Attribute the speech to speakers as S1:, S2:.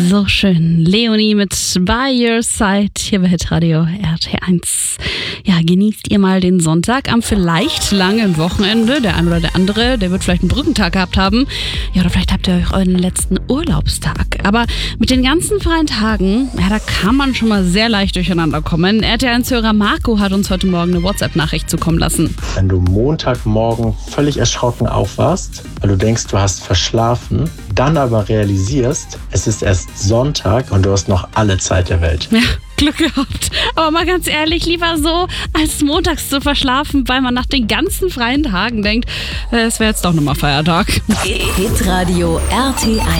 S1: So schön. Leonie mit By Your Side hier bei Hitradio RT1. Ja, genießt ihr mal den Sonntag am vielleicht langen Wochenende. Der eine oder der andere, der wird vielleicht einen Brückentag gehabt haben. Ja, oder vielleicht habt ihr euch euren letzten Urlaubstag. Aber mit den ganzen freien Tagen, ja, da kann man schon mal sehr leicht durcheinander kommen. RT1-Hörer Marco hat uns heute Morgen eine WhatsApp-Nachricht zukommen lassen.
S2: Wenn du Montagmorgen völlig erschrocken aufwachst, weil du denkst, du hast verschlafen, dann aber realisierst, es ist erst Sonntag und du hast noch alle Zeit der Welt.
S1: Ja, Glück gehabt. Aber mal ganz ehrlich, lieber so, als montags zu verschlafen, weil man nach den ganzen freien Tagen denkt, es wäre jetzt doch nochmal Feiertag.
S3: Hitradio RT1.